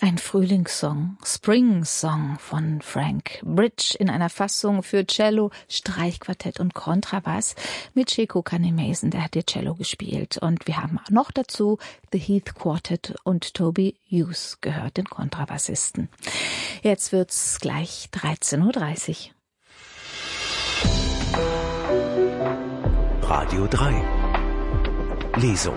Ein Frühlingssong, Spring Song von Frank Bridge in einer Fassung für Cello, Streichquartett und Kontrabass mit Chico Kanemason, der hat hier Cello gespielt. Und wir haben noch dazu The Heath Quartet und Toby Hughes gehört, den Kontrabassisten. Jetzt wird's gleich 13:30 Uhr. Radio 3 Lesung.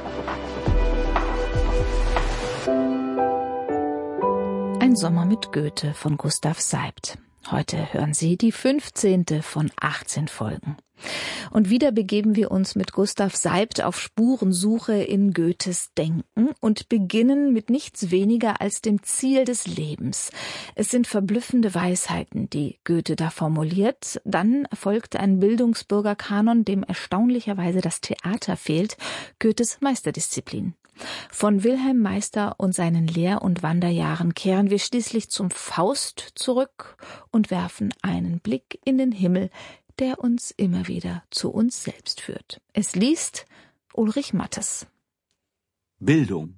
Ein Sommer mit Goethe von Gustav Seibt. Heute hören Sie die 15. von 18 Folgen. Und wieder begeben wir uns mit Gustav Seibt auf Spurensuche in Goethes Denken und beginnen mit nichts weniger als dem Ziel des Lebens. Es sind verblüffende Weisheiten, die Goethe da formuliert. Dann folgt ein Bildungsbürgerkanon, dem erstaunlicherweise das Theater fehlt, Goethes Meisterdisziplin. Von Wilhelm Meister und seinen Lehr- und Wanderjahren kehren wir schließlich zum Faust zurück und werfen einen Blick in den Himmel, der uns immer wieder zu uns selbst führt. Es liest Ulrich Mattes. Bildung.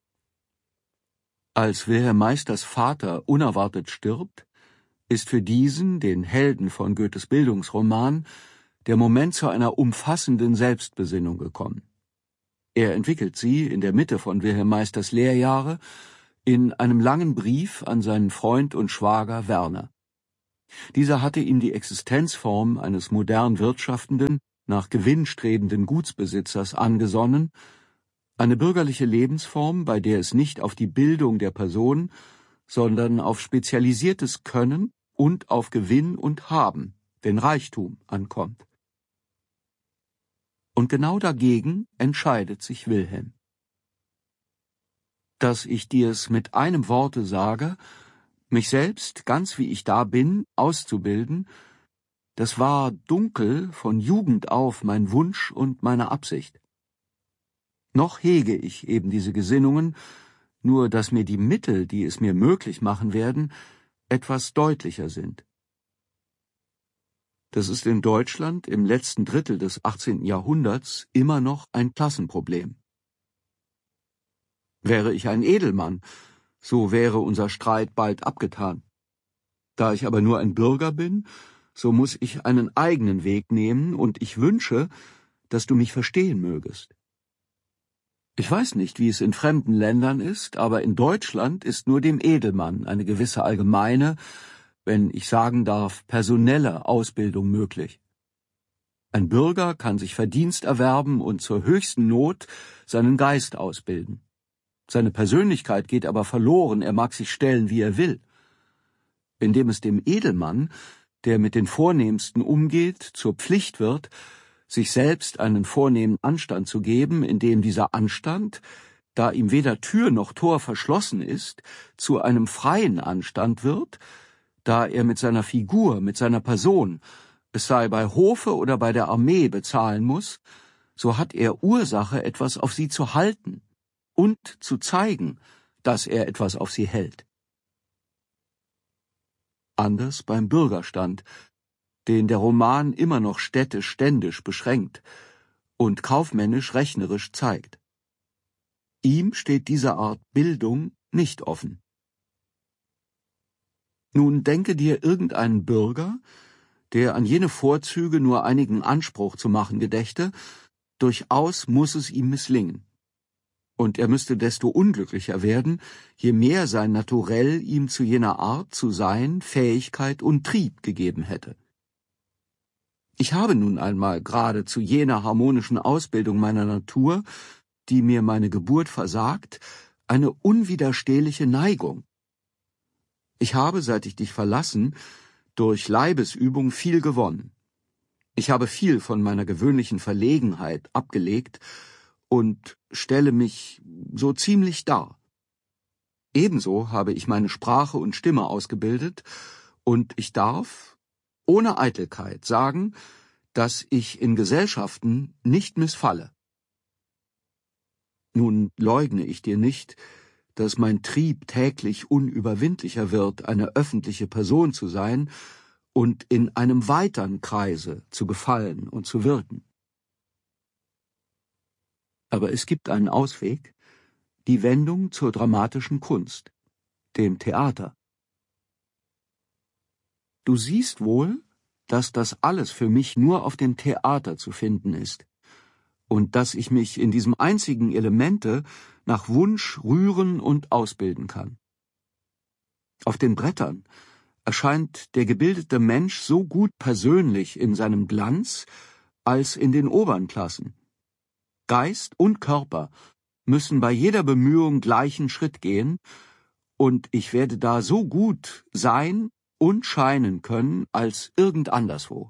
Als Wilhelm Meisters Vater unerwartet stirbt, ist für diesen, den Helden von Goethes Bildungsroman, der Moment zu einer umfassenden Selbstbesinnung gekommen. Er entwickelt sie in der Mitte von Wilhelm Meisters Lehrjahre in einem langen Brief an seinen Freund und Schwager Werner. Dieser hatte ihm die Existenzform eines modern wirtschaftenden, nach Gewinn strebenden Gutsbesitzers angesonnen, eine bürgerliche Lebensform, bei der es nicht auf die Bildung der Person, sondern auf spezialisiertes Können und auf Gewinn und Haben, den Reichtum, ankommt. Und genau dagegen entscheidet sich Wilhelm. Dass ich dir's mit einem Worte sage, mich selbst, ganz wie ich da bin, auszubilden, das war dunkel von Jugend auf mein Wunsch und meine Absicht. Noch hege ich eben diese Gesinnungen, nur dass mir die Mittel, die es mir möglich machen werden, etwas deutlicher sind. Das ist in Deutschland im letzten Drittel des 18. Jahrhunderts immer noch ein Klassenproblem. Wäre ich ein Edelmann, so wäre unser Streit bald abgetan. Da ich aber nur ein Bürger bin, so muss ich einen eigenen Weg nehmen, und ich wünsche, dass du mich verstehen mögest. Ich weiß nicht, wie es in fremden Ländern ist, aber in Deutschland ist nur dem Edelmann eine gewisse allgemeine, wenn ich sagen darf, personelle Ausbildung möglich. Ein Bürger kann sich Verdienst erwerben und zur höchsten Not seinen Geist ausbilden. Seine Persönlichkeit geht aber verloren, er mag sich stellen, wie er will. Indem es dem Edelmann, der mit den Vornehmsten umgeht, zur Pflicht wird, sich selbst einen vornehmen Anstand zu geben, indem dieser Anstand, da ihm weder Tür noch Tor verschlossen ist, zu einem freien Anstand wird, da er mit seiner Figur, mit seiner Person, es sei bei Hofe oder bei der Armee, bezahlen muss, so hat er Ursache, etwas auf sie zu halten und zu zeigen, dass er etwas auf sie hält. Anders beim Bürgerstand, den der Roman immer noch städtisch-ständisch beschränkt und kaufmännisch-rechnerisch zeigt. Ihm steht diese Art Bildung nicht offen. Nun denke dir irgendeinen Bürger, der an jene Vorzüge nur einigen Anspruch zu machen gedächte, durchaus muss es ihm misslingen. Und er müsste desto unglücklicher werden, je mehr sein Naturell ihm zu jener Art zu sein Fähigkeit und Trieb gegeben hätte. Ich habe nun einmal gerade zu jener harmonischen Ausbildung meiner Natur, die mir meine Geburt versagt, eine unwiderstehliche Neigung. Ich habe, seit ich dich verlassen, durch Leibesübung viel gewonnen. Ich habe viel von meiner gewöhnlichen Verlegenheit abgelegt und stelle mich so ziemlich dar. Ebenso habe ich meine Sprache und Stimme ausgebildet, und ich darf, ohne Eitelkeit, sagen, dass ich in Gesellschaften nicht missfalle. Nun leugne ich dir nicht, dass mein Trieb täglich unüberwindlicher wird, eine öffentliche Person zu sein und in einem weiteren Kreise zu gefallen und zu wirken. Aber es gibt einen Ausweg, die Wendung zur dramatischen Kunst. dem Theater. Du siehst wohl, dass das alles für mich nur auf dem Theater zu finden ist und dass ich mich in diesem einzigen Elemente nach Wunsch rühren und ausbilden kann. Auf den Brettern erscheint der gebildete Mensch so gut persönlich in seinem Glanz als in den oberen Klassen. Geist und Körper müssen bei jeder Bemühung gleichen Schritt gehen, und ich werde da so gut sein und scheinen können als irgend anderswo.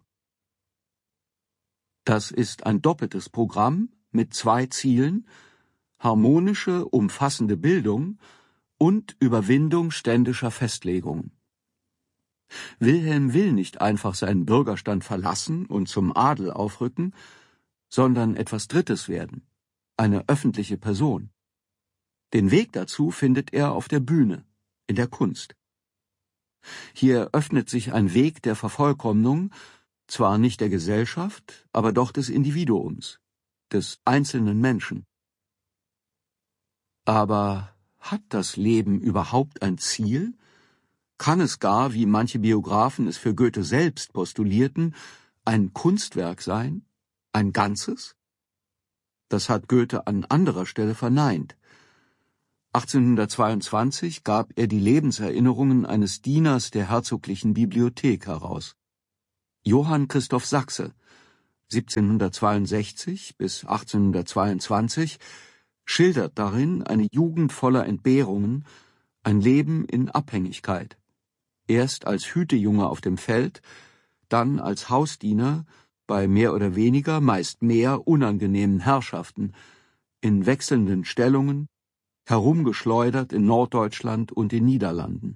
Das ist ein doppeltes Programm mit 2 Zielen: harmonische, umfassende Bildung und Überwindung ständischer Festlegungen. Wilhelm will nicht einfach seinen Bürgerstand verlassen und zum Adel aufrücken, sondern etwas Drittes werden, eine öffentliche Person. Den Weg dazu findet er auf der Bühne, in der Kunst. Hier öffnet sich ein Weg der Vervollkommnung, zwar nicht der Gesellschaft, aber doch des Individuums, des einzelnen Menschen. Aber hat das Leben überhaupt ein Ziel? Kann es gar, wie manche Biografen es für Goethe selbst postulierten, ein Kunstwerk sein, ein Ganzes? Das hat Goethe an anderer Stelle verneint. 1822 gab er die Lebenserinnerungen eines Dieners der herzoglichen Bibliothek heraus. Johann Christoph Sachse, 1762 bis 1822, schildert darin eine Jugend voller Entbehrungen, ein Leben in Abhängigkeit. Erst als Hütejunge auf dem Feld, dann als Hausdiener bei mehr oder weniger, meist mehr unangenehmen Herrschaften, in wechselnden Stellungen, herumgeschleudert in Norddeutschland und den Niederlanden.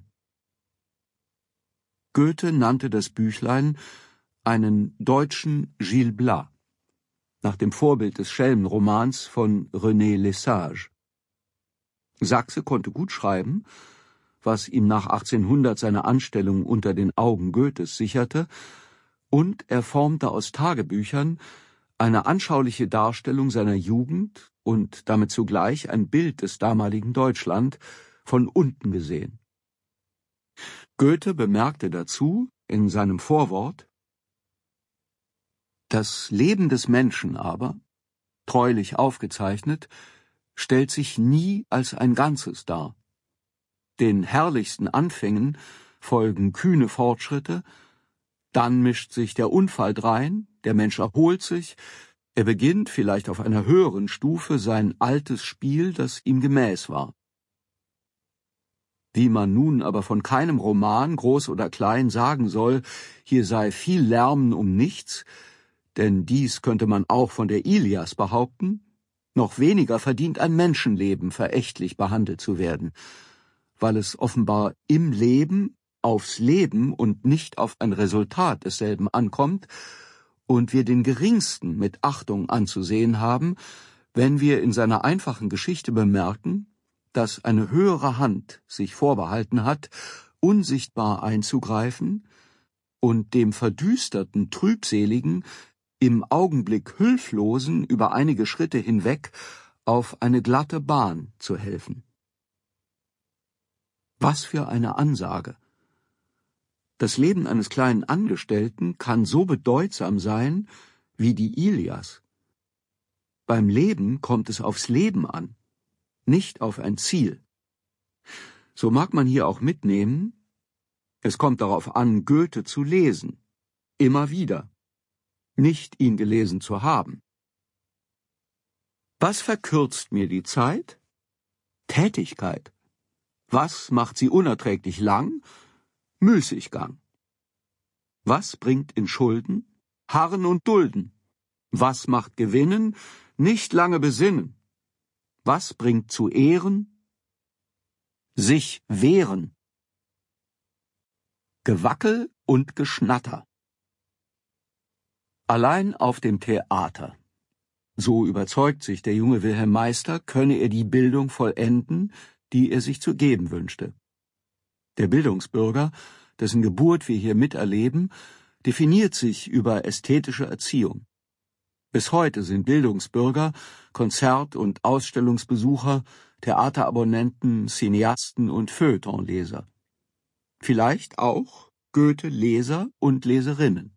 Goethe nannte das Büchlein einen deutschen Gil Blas, nach dem Vorbild des Schelmenromans von René Lesage. Sachse konnte gut schreiben, was ihm nach 1800 seine Anstellung unter den Augen Goethes sicherte, und er formte aus Tagebüchern eine anschauliche Darstellung seiner Jugend und damit zugleich ein Bild des damaligen Deutschland, von unten gesehen. Goethe bemerkte dazu in seinem Vorwort: Das Leben des Menschen aber, treulich aufgezeichnet, stellt sich nie als ein Ganzes dar. Den herrlichsten Anfängen folgen kühne Fortschritte, dann mischt sich der Unfall drein, der Mensch erholt sich, er beginnt vielleicht auf einer höheren Stufe sein altes Spiel, das ihm gemäß war. Wie man nun aber von keinem Roman, groß oder klein, sagen soll, hier sei viel Lärmen um nichts, denn dies könnte man auch von der Ilias behaupten, noch weniger verdient ein Menschenleben verächtlich behandelt zu werden, weil es offenbar im Leben aufs Leben und nicht auf ein Resultat desselben ankommt und wir den Geringsten mit Achtung anzusehen haben, wenn wir in seiner einfachen Geschichte bemerken, dass eine höhere Hand sich vorbehalten hat, unsichtbar einzugreifen und dem verdüsterten Trübseligen im Augenblick Hülflosen über einige Schritte hinweg auf eine glatte Bahn zu helfen. Was für eine Ansage! Das Leben eines kleinen Angestellten kann so bedeutsam sein wie die Ilias. Beim Leben kommt es aufs Leben an, nicht auf ein Ziel. So mag man hier auch mitnehmen, es kommt darauf an, Goethe zu lesen, immer wieder, nicht ihn gelesen zu haben. Was verkürzt mir die Zeit? Tätigkeit. Was macht sie unerträglich lang? Müßiggang. Was bringt in Schulden? Harren und Dulden. Was macht Gewinnen? Nicht lange besinnen. Was bringt zu Ehren? Sich wehren. Gewackel und Geschnatter. Allein auf dem Theater. So überzeugt sich der junge Wilhelm Meister, könne er die Bildung vollenden, die er sich zu geben wünschte. Der Bildungsbürger, dessen Geburt wir hier miterleben, definiert sich über ästhetische Erziehung. Bis heute sind Bildungsbürger, Konzert- und Ausstellungsbesucher Theaterabonnenten, Cineasten und Feuilletonleser. Vielleicht auch Goethe-Leser und Leserinnen.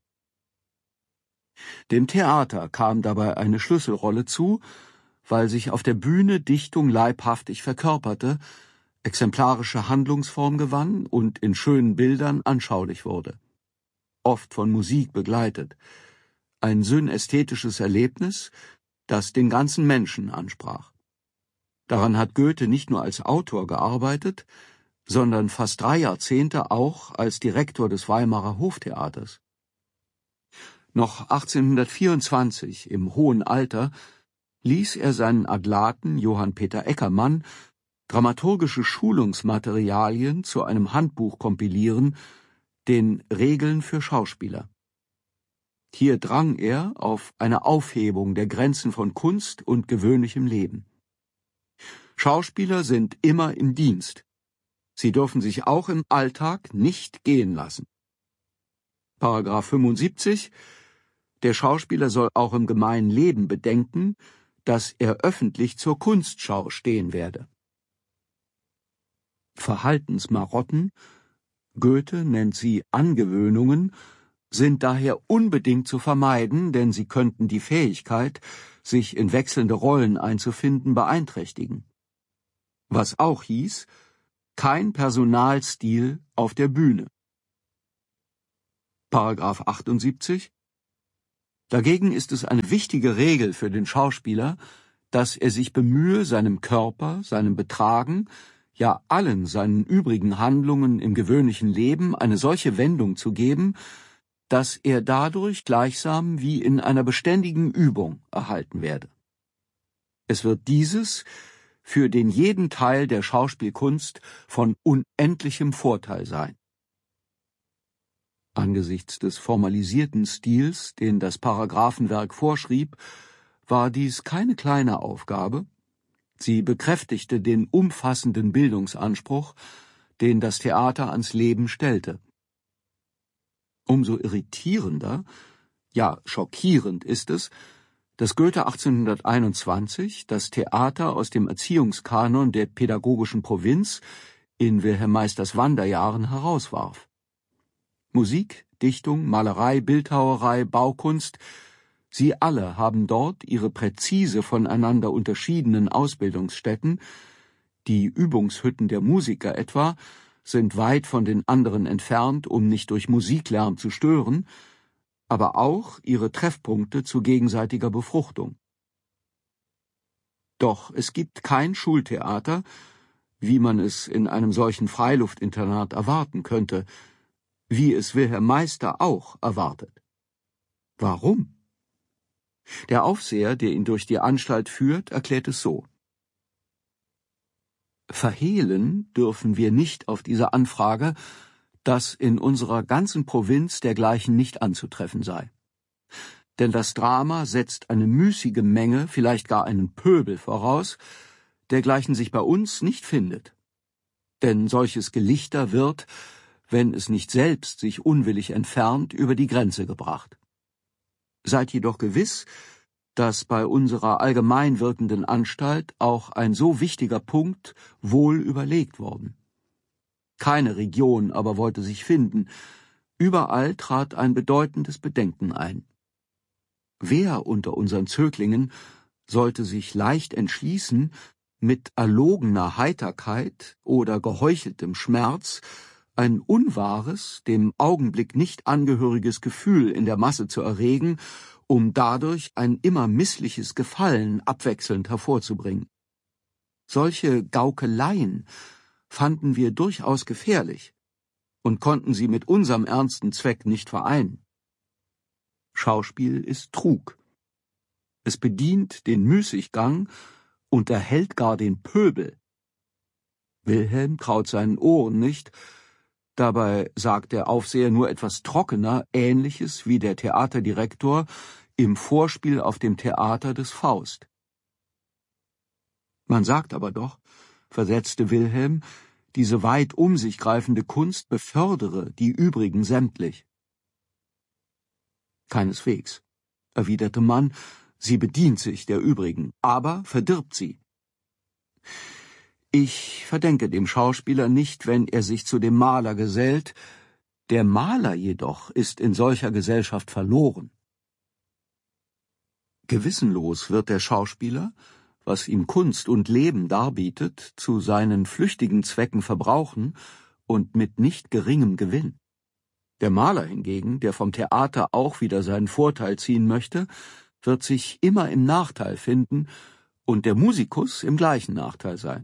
Dem Theater kam dabei eine Schlüsselrolle zu, weil sich auf der Bühne Dichtung leibhaftig verkörperte, exemplarische Handlungsform gewann und in schönen Bildern anschaulich wurde. Oft von Musik begleitet. Ein synästhetisches Erlebnis, das den ganzen Menschen ansprach. Daran hat Goethe nicht nur als Autor gearbeitet, sondern fast 3 Jahrzehnte auch als Direktor des Weimarer Hoftheaters. Noch 1824, im hohen Alter, ließ er seinen Aglaten Johann Peter Eckermann dramaturgische Schulungsmaterialien zu einem Handbuch kompilieren, den Regeln für Schauspieler. Hier drang er auf eine Aufhebung der Grenzen von Kunst und gewöhnlichem Leben. Schauspieler sind immer im Dienst. Sie dürfen sich auch im Alltag nicht gehen lassen. Paragraph 75: Der Schauspieler soll auch im gemeinen Leben bedenken, dass er öffentlich zur Kunstschau stehen werde. Verhaltensmarotten, Goethe nennt sie Angewöhnungen, sind daher unbedingt zu vermeiden, denn sie könnten die Fähigkeit, sich in wechselnde Rollen einzufinden, beeinträchtigen. Was auch hieß, kein Personalstil auf der Bühne. Paragraph 78: Dagegen ist es eine wichtige Regel für den Schauspieler, dass er sich bemühe, seinem Körper, seinem Betragen, ja allen seinen übrigen Handlungen im gewöhnlichen Leben eine solche Wendung zu geben, dass er dadurch gleichsam wie in einer beständigen Übung erhalten werde. Es wird dieses für den jeden Teil der Schauspielkunst von unendlichem Vorteil sein. Angesichts des formalisierten Stils, den das Paragraphenwerk vorschrieb, war dies keine kleine Aufgabe. Sie bekräftigte den umfassenden Bildungsanspruch, den das Theater ans Leben stellte. Umso irritierender, ja schockierend ist es, dass Goethe 1821 das Theater aus dem Erziehungskanon der pädagogischen Provinz in Wilhelm Meisters Wanderjahren herauswarf. Musik, Dichtung, Malerei, Bildhauerei, Baukunst, sie alle haben dort ihre präzise voneinander unterschiedenen Ausbildungsstätten. Die Übungshütten der Musiker etwa sind weit von den anderen entfernt, um nicht durch Musiklärm zu stören, aber auch ihre Treffpunkte zu gegenseitiger Befruchtung. Doch es gibt kein Schultheater, wie man es in einem solchen Freiluftinternat erwarten könnte, wie es Wilhelm Meister auch erwartet. Warum? Der Aufseher, der ihn durch die Anstalt führt, erklärt es so: Verhehlen dürfen wir nicht auf diese Anfrage, dass in unserer ganzen Provinz dergleichen nicht anzutreffen sei. Denn das Drama setzt eine müßige Menge, vielleicht gar einen Pöbel voraus, dergleichen sich bei uns nicht findet. Denn solches Gelichter wird, wenn es nicht selbst sich unwillig entfernt, über die Grenze gebracht. Seid jedoch gewiss, dass bei unserer allgemein wirkenden Anstalt auch ein so wichtiger Punkt wohl überlegt worden. Keine Region aber wollte sich finden, überall trat ein bedeutendes Bedenken ein. Wer unter unseren Zöglingen sollte sich leicht entschließen, mit erlogener Heiterkeit oder geheucheltem Schmerz ein unwahres, dem Augenblick nicht angehöriges Gefühl in der Masse zu erregen, um dadurch ein immer missliches Gefallen abwechselnd hervorzubringen. Solche Gaukeleien fanden wir durchaus gefährlich und konnten sie mit unserem ernsten Zweck nicht vereinen. Schauspiel ist Trug. Es bedient den Müßiggang und erhält gar den Pöbel. Wilhelm traut seinen Ohren nicht, dabei sagt der Aufseher nur etwas trockener, Ähnliches wie der Theaterdirektor im Vorspiel auf dem Theater des Faust. Man sagt aber doch, versetzte Wilhelm, diese weit um sich greifende Kunst befördere die übrigen sämtlich. Keineswegs, erwiderte man, sie bedient sich der übrigen, aber verdirbt sie. Ich verdenke dem Schauspieler nicht, wenn er sich zu dem Maler gesellt, der Maler jedoch ist in solcher Gesellschaft verloren. Gewissenlos wird der Schauspieler, was ihm Kunst und Leben darbietet, zu seinen flüchtigen Zwecken verbrauchen und mit nicht geringem Gewinn. Der Maler hingegen, der vom Theater auch wieder seinen Vorteil ziehen möchte, wird sich immer im Nachteil finden und der Musikus im gleichen Nachteil sein.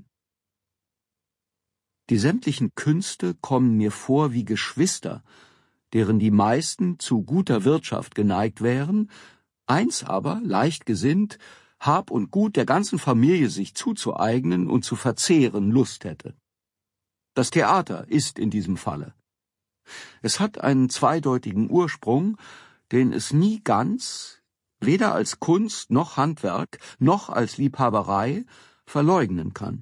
Die sämtlichen Künste kommen mir vor wie Geschwister, deren die meisten zu guter Wirtschaft geneigt wären, eins aber, leicht gesinnt, Hab und Gut der ganzen Familie sich zuzueignen und zu verzehren Lust hätte. Das Theater ist in diesem Falle. Es hat einen zweideutigen Ursprung, den es nie ganz, weder als Kunst noch Handwerk noch als Liebhaberei, verleugnen kann.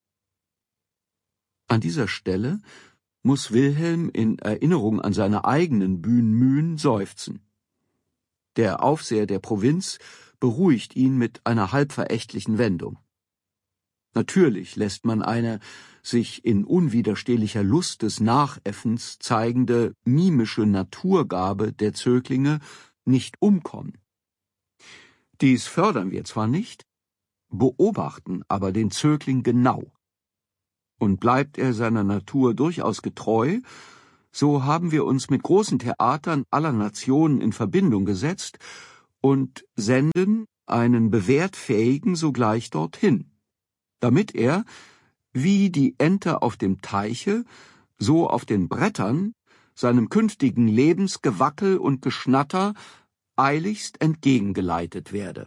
An dieser Stelle muss Wilhelm in Erinnerung an seine eigenen Bühnenmühen seufzen. Der Aufseher der Provinz beruhigt ihn mit einer halb verächtlichen Wendung. Natürlich lässt man eine sich in unwiderstehlicher Lust des Nachäffens zeigende mimische Naturgabe der Zöglinge nicht umkommen. Dies fördern wir zwar nicht, beobachten aber den Zögling genau. Und bleibt er seiner Natur durchaus getreu, so haben wir uns mit großen Theatern aller Nationen in Verbindung gesetzt und senden einen Bewährtfähigen sogleich dorthin, damit er, wie die Ente auf dem Teiche, so auf den Brettern, seinem künftigen Lebensgewackel und Geschnatter eiligst entgegengeleitet werde.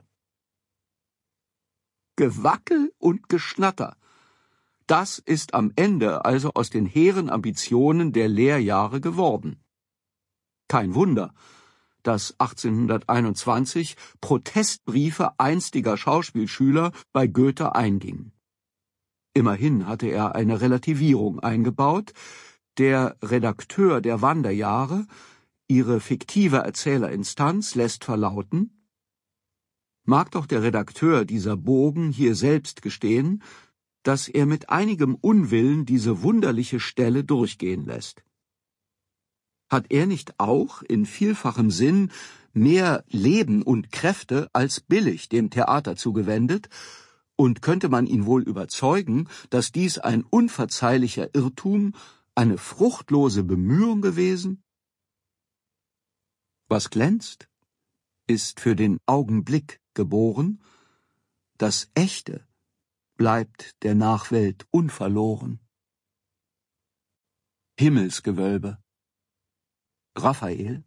Gewackel und Geschnatter, das ist am Ende also aus den hehren Ambitionen der Lehrjahre geworden. Kein Wunder, dass 1821 Protestbriefe einstiger Schauspielschüler bei Goethe eingingen. Immerhin hatte er eine Relativierung eingebaut. Der Redakteur der Wanderjahre, ihre fiktive Erzählerinstanz, lässt verlauten: Mag doch der Redakteur dieser Bogen hier selbst gestehen, dass er mit einigem Unwillen diese wunderliche Stelle durchgehen lässt. Hat er nicht auch in vielfachem Sinn mehr Leben und Kräfte als billig dem Theater zugewendet, und könnte man ihn wohl überzeugen, dass dies ein unverzeihlicher Irrtum, eine fruchtlose Bemühung gewesen? Was glänzt, ist für den Augenblick geboren, das Echte bleibt der Nachwelt unverloren. Himmelsgewölbe. Raphael.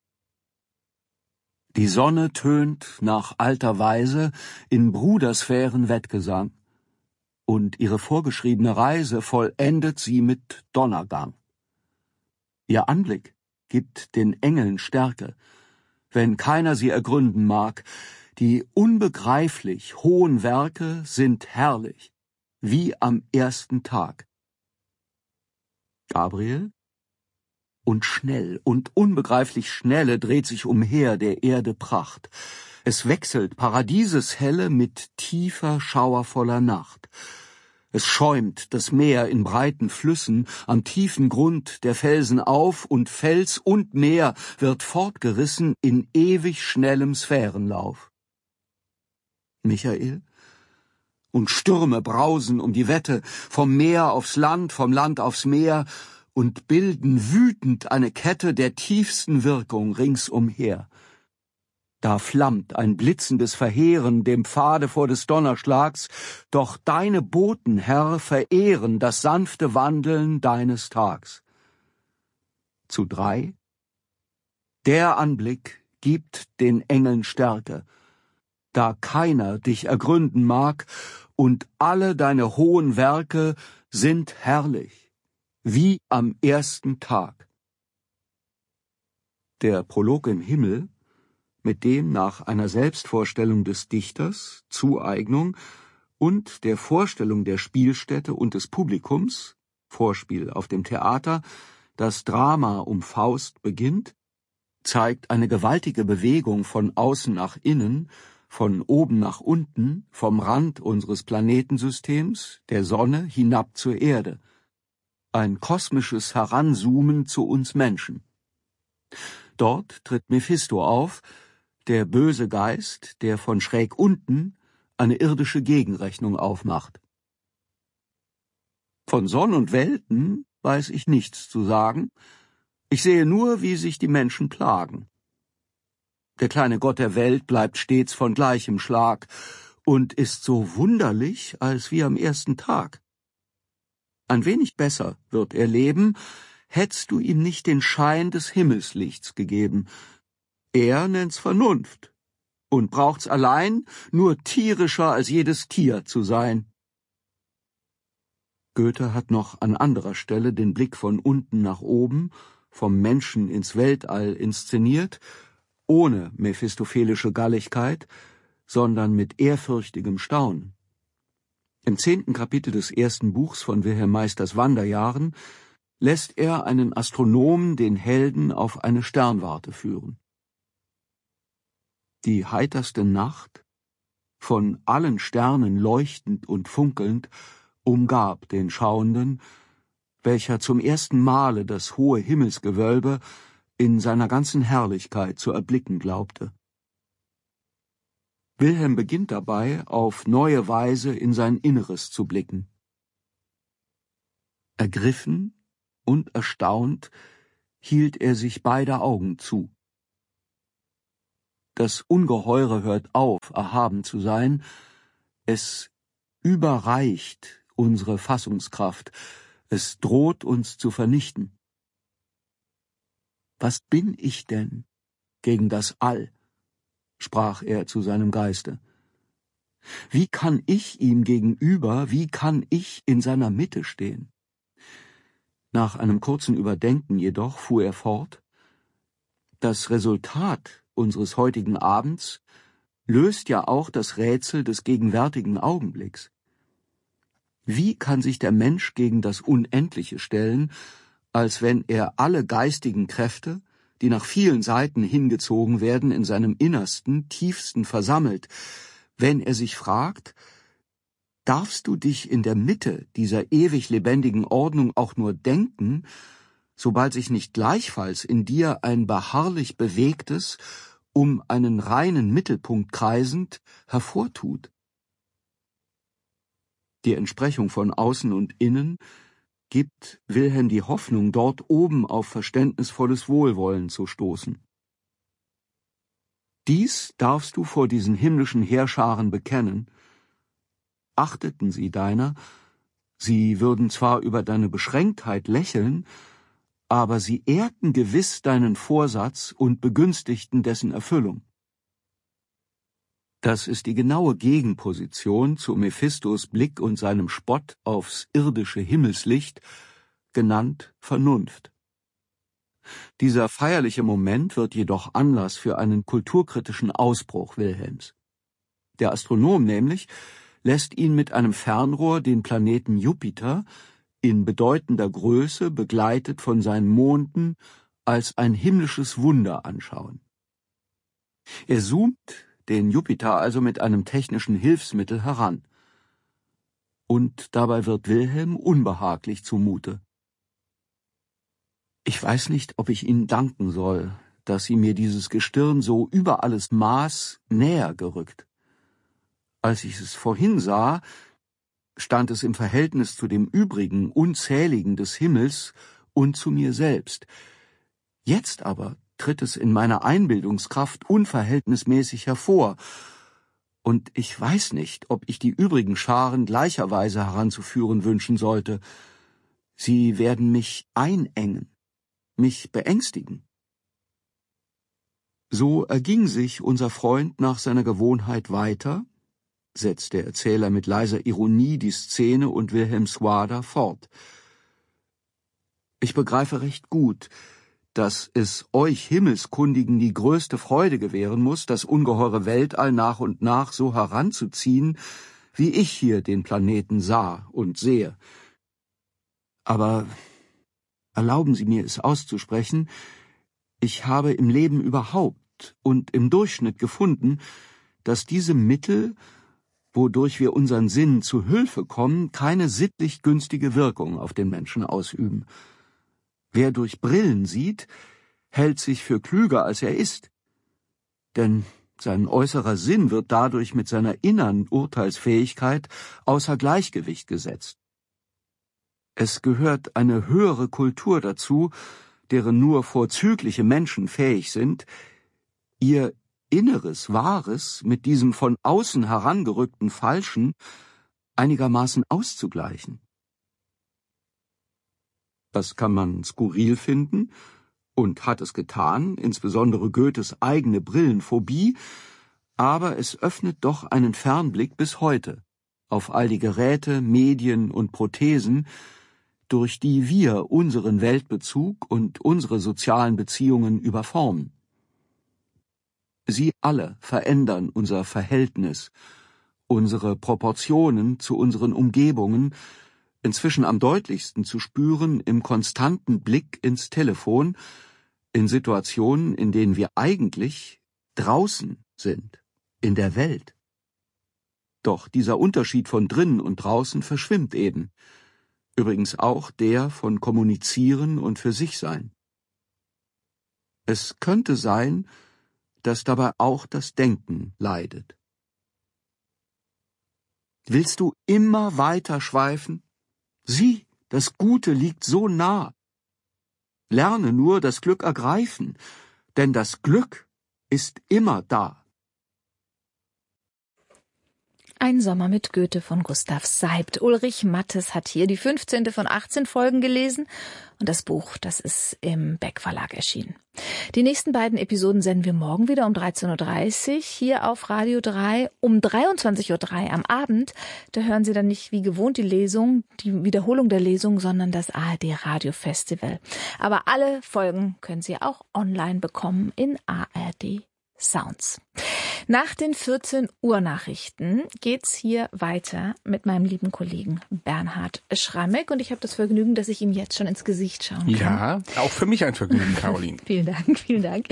Die Sonne tönt nach alter Weise in Brudersphären Wettgesang, und ihre vorgeschriebene Reise vollendet sie mit Donnergang. Ihr Anblick gibt den Engeln Stärke, wenn keiner sie ergründen mag. Die unbegreiflich hohen Werke sind herrlich, wie am ersten Tag. Gabriel? Und schnell und unbegreiflich schnelle dreht sich umher der Erde Pracht. Es wechselt Paradieses Helle mit tiefer, schauervoller Nacht. Es schäumt das Meer in breiten Flüssen am tiefen Grund der Felsen auf, und Fels und Meer wird fortgerissen in ewig schnellem Sphärenlauf. Michael? Und Stürme brausen um die Wette, vom Meer aufs Land, vom Land aufs Meer, und bilden wütend eine Kette der tiefsten Wirkung ringsumher. Da flammt ein blitzendes Verheeren dem Pfade vor des Donnerschlags, doch deine Boten, Herr, verehren das sanfte Wandeln deines Tags. Zu drei? Der Anblick gibt den Engeln Stärke, da keiner dich ergründen mag, und alle deine hohen Werke sind herrlich, wie am ersten Tag. Der Prolog im Himmel, mit dem nach einer Selbstvorstellung des Dichters, Zueignung und der Vorstellung der Spielstätte und des Publikums, Vorspiel auf dem Theater, das Drama um Faust beginnt, zeigt eine gewaltige Bewegung von außen nach innen, von oben nach unten, vom Rand unseres Planetensystems, der Sonne, hinab zur Erde. Ein kosmisches Heranzoomen zu uns Menschen. Dort tritt Mephisto auf, der böse Geist, der von schräg unten eine irdische Gegenrechnung aufmacht. Von Sonn und Welten weiß ich nichts zu sagen. Ich sehe nur, wie sich die Menschen plagen. Der kleine Gott der Welt bleibt stets von gleichem Schlag und ist so wunderlich als wie am ersten Tag. Ein wenig besser wird er leben, hättst du ihm nicht den Schein des Himmelslichts gegeben. Er nennt's Vernunft und braucht's allein, nur tierischer als jedes Tier zu sein. Goethe hat noch an anderer Stelle den Blick von unten nach oben, vom Menschen ins Weltall inszeniert, ohne mephistophelische Galligkeit, sondern mit ehrfürchtigem Staunen. Im 10. Kapitel des ersten Buchs von Wilhelm Meisters Wanderjahren lässt er einen Astronomen, den Helden, auf eine Sternwarte führen. Die heiterste Nacht, von allen Sternen leuchtend und funkelnd, umgab den Schauenden, welcher zum ersten Male das hohe Himmelsgewölbe in seiner ganzen Herrlichkeit zu erblicken glaubte. Wilhelm beginnt dabei, auf neue Weise in sein Inneres zu blicken. Ergriffen und erstaunt hielt er sich beide Augen zu. Das Ungeheure hört auf, erhaben zu sein, es überreicht unsere Fassungskraft, es droht uns zu vernichten. Was bin ich denn gegen das All? Sprach er zu seinem Geiste. Wie kann ich ihm gegenüber, wie kann ich in seiner Mitte stehen? Nach einem kurzen Überdenken jedoch fuhr er fort: Das Resultat unseres heutigen Abends löst ja auch das Rätsel des gegenwärtigen Augenblicks. Wie kann sich der Mensch gegen das Unendliche stellen, als wenn er alle geistigen Kräfte, die nach vielen Seiten hingezogen werden, in seinem Innersten, Tiefsten versammelt, wenn er sich fragt, darfst du dich in der Mitte dieser ewig lebendigen Ordnung auch nur denken, sobald sich nicht gleichfalls in dir ein beharrlich bewegtes, um einen reinen Mittelpunkt kreisend, hervortut? Die Entsprechung von Außen und Innen gibt Wilhelm die Hoffnung, dort oben auf verständnisvolles Wohlwollen zu stoßen. Dies darfst du vor diesen himmlischen Heerscharen bekennen. Achteten sie deiner, sie würden zwar über deine Beschränktheit lächeln, aber sie ehrten gewiss deinen Vorsatz und begünstigten dessen Erfüllung. Das ist die genaue Gegenposition zu Mephistos Blick und seinem Spott aufs irdische Himmelslicht, genannt Vernunft. Dieser feierliche Moment wird jedoch Anlass für einen kulturkritischen Ausbruch Wilhelms. Der Astronom nämlich lässt ihn mit einem Fernrohr den Planeten Jupiter in bedeutender Größe, begleitet von seinen Monden, als ein himmlisches Wunder anschauen. Er zoomt den Jupiter also mit einem technischen Hilfsmittel heran. Und dabei wird Wilhelm unbehaglich zumute. Ich weiß nicht, ob ich Ihnen danken soll, dass Sie mir dieses Gestirn so über alles Maß näher gerückt. Als ich es vorhin sah, stand es im Verhältnis zu dem übrigen Unzähligen des Himmels und zu mir selbst. Jetzt aber tritt es in meiner Einbildungskraft unverhältnismäßig hervor, und ich weiß nicht, ob ich die übrigen Scharen gleicherweise heranzuführen wünschen sollte. Sie werden mich einengen, mich beängstigen. So erging sich unser Freund nach seiner Gewohnheit weiter, setzt der Erzähler mit leiser Ironie die Szene und Wilhelm Swader fort. Ich begreife recht gut, dass es euch Himmelskundigen die größte Freude gewähren muss, das ungeheure Weltall nach und nach so heranzuziehen, wie ich hier den Planeten sah und sehe. Aber erlauben Sie mir, es auszusprechen, ich habe im Leben überhaupt und im Durchschnitt gefunden, dass diese Mittel, wodurch wir unseren Sinnen zu Hilfe kommen, keine sittlich günstige Wirkung auf den Menschen ausüben. Wer durch Brillen sieht, hält sich für klüger, als er ist. Denn sein äußerer Sinn wird dadurch mit seiner inneren Urteilsfähigkeit außer Gleichgewicht gesetzt. Es gehört eine höhere Kultur dazu, deren nur vorzügliche Menschen fähig sind, ihr inneres Wahres mit diesem von außen herangerückten Falschen einigermaßen auszugleichen. Das kann man skurril finden und hat es getan, insbesondere Goethes eigene Brillenphobie, aber es öffnet doch einen Fernblick bis heute auf all die Geräte, Medien und Prothesen, durch die wir unseren Weltbezug und unsere sozialen Beziehungen überformen. Sie alle verändern unser Verhältnis, unsere Proportionen zu unseren Umgebungen, inzwischen am deutlichsten zu spüren im konstanten Blick ins Telefon, in Situationen, in denen wir eigentlich draußen sind, in der Welt. Doch dieser Unterschied von drinnen und draußen verschwimmt eben. Übrigens auch der von Kommunizieren und für sich sein. Es könnte sein, dass dabei auch das Denken leidet. Willst du immer weiter schweifen? Sieh, das Gute liegt so nah. Lerne nur das Glück ergreifen, denn das Glück ist immer da. Ein Sommer mit Goethe von Gustav Seibt. Ulrich Mattes hat hier die 15. von 18 Folgen gelesen und das Buch, das ist im Beck Verlag erschienen. Die nächsten beiden Episoden senden wir morgen wieder um 13.30 Uhr hier auf Radio 3. Um 23.03 Uhr am Abend, da hören Sie dann nicht wie gewohnt die Wiederholung der Lesung, sondern das ARD Radio Festival. Aber alle Folgen können Sie auch online bekommen in ARD Sounds. Nach den 14 Uhr Nachrichten geht's hier weiter mit meinem lieben Kollegen Bernhard Schrammeck und ich habe das Vergnügen, dass ich ihm jetzt schon ins Gesicht schauen kann. Ja, auch für mich ein Vergnügen, Caroline. Vielen Dank, vielen Dank.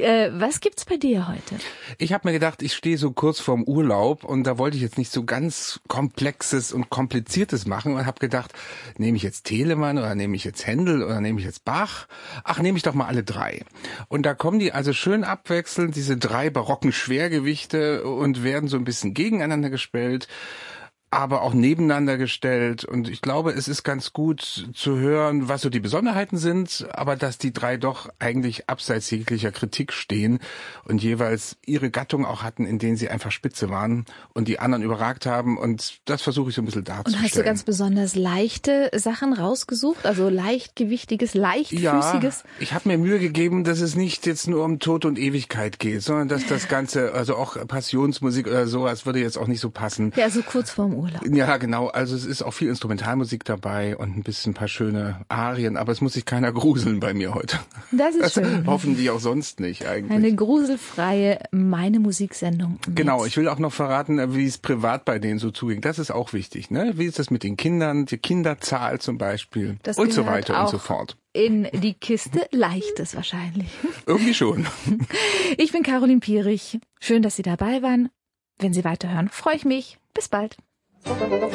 Was gibt's bei dir heute? Ich habe mir gedacht, ich stehe so kurz vorm Urlaub und da wollte ich jetzt nicht so ganz Komplexes und Kompliziertes machen und habe gedacht, nehme ich jetzt Telemann oder nehme ich jetzt Händel oder nehme ich jetzt Bach? Ach, nehme ich doch mal alle drei. Und da kommen die also schön abwechselnd, diese drei barocken Schwergewichte und werden so ein bisschen gegeneinander gestellt, aber auch nebeneinander gestellt. Und ich glaube, es ist ganz gut zu hören, was so die Besonderheiten sind, aber dass die drei doch eigentlich abseits jeglicher Kritik stehen und jeweils ihre Gattung auch hatten, in denen sie einfach spitze waren und die anderen überragt haben. Und das versuche ich so ein bisschen darzustellen. Und hast du ganz besonders leichte Sachen rausgesucht? Also leichtgewichtiges, leichtfüßiges? Ja, ich habe mir Mühe gegeben, dass es nicht jetzt nur um Tod und Ewigkeit geht, sondern dass das Ganze, also auch Passionsmusik oder sowas, würde jetzt auch nicht so passen. Ja, so kurz vorm Urlaub. Ja, genau. Also es ist auch viel Instrumentalmusik dabei und ein paar schöne Arien, aber es muss sich keiner gruseln bei mir heute. Das ist schön. Hoffen die auch sonst nicht eigentlich. Eine gruselfreie Meine Musiksendung. Genau, ich will auch noch verraten, wie es privat bei denen so zuging. Das ist auch wichtig, ne? Wie ist das mit den Kindern, die Kinderzahl zum Beispiel das und so weiter und so fort. In die Kiste Leichtes wahrscheinlich. Irgendwie schon. Ich bin Caroline Pierich. Schön, dass Sie dabei waren. Wenn Sie weiterhören, freue ich mich. Bis bald.